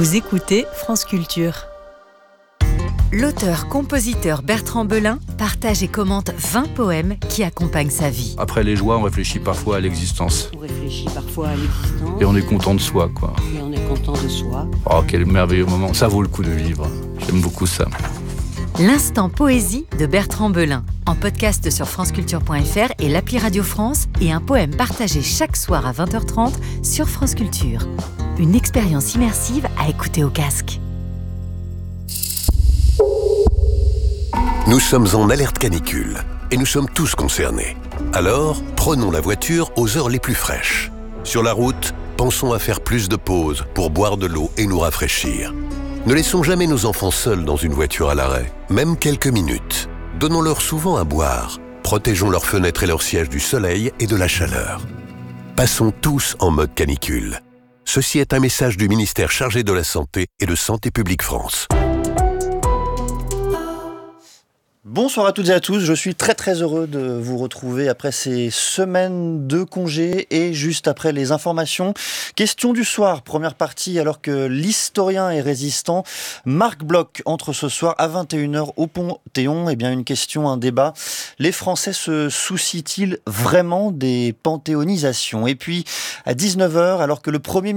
Vous écoutez France Culture. L'auteur-compositeur Bertrand Belin partage et commente 20 poèmes qui accompagnent sa vie. Après les joies, on réfléchit parfois à l'existence. On réfléchit parfois à l'existence. Et on est content de soi, quoi. Et on est content de soi. Oh, quel merveilleux moment. Ça vaut le coup de vivre. J'aime beaucoup ça. L'instant poésie de Bertrand Belin, en podcast sur franceculture.fr et l'appli Radio France, et un poème partagé chaque soir à 20h30 sur France Culture. Une expérience immersive à écouter au casque. Nous sommes en alerte canicule et nous sommes tous concernés. Alors, prenons la voiture aux heures les plus fraîches. Sur la route, pensons à faire plus de pauses pour boire de l'eau et nous rafraîchir. Ne laissons jamais nos enfants seuls dans une voiture à l'arrêt, même quelques minutes. Donnons-leur souvent à boire. Protégeons leurs fenêtres et leurs sièges du soleil et de la chaleur. Passons tous en mode canicule. Ceci est un message du ministère chargé de la Santé et de Santé publique France. Bonsoir à toutes et à tous, je suis très heureux de vous retrouver après ces semaines de congé et juste après les informations. Question du soir, première partie, alors que l'historien et résistant Marc Bloch entre ce soir à 21h au Panthéon. Eh bien, une question, un débat. Les Français se soucient-ils vraiment des panthéonisations ? Et puis à 19h, alors que le Premier